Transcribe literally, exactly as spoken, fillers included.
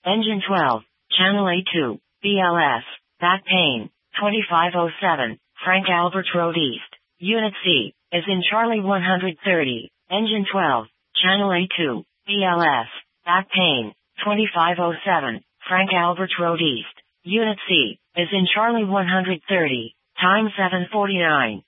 Engine twelve, Channel A two, B L S, back pain, twenty-five oh seven, Frank Albert Road East. Unit C, is in Charlie one thirty, Engine twelve, Channel A two, B L S, back pain, twenty-five oh seven, Frank Albert Road East. Unit C, is in Charlie one thirty, time seven forty-nine.